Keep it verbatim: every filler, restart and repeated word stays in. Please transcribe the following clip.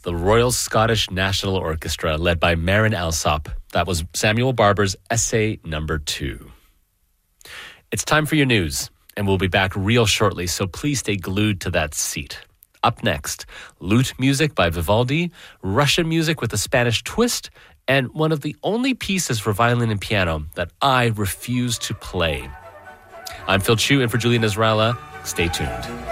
the Royal Scottish National Orchestra, led by Marin Alsop. That was Samuel Barber's essay number two. It's time for your news, and we'll be back real shortly, so please stay glued to that seat. Up next, lute music by Vivaldi, Russian music with a Spanish twist, and one of the only pieces for violin and piano that I refuse to play. I'm Phil Chu, and for Julian Ezralla, stay tuned.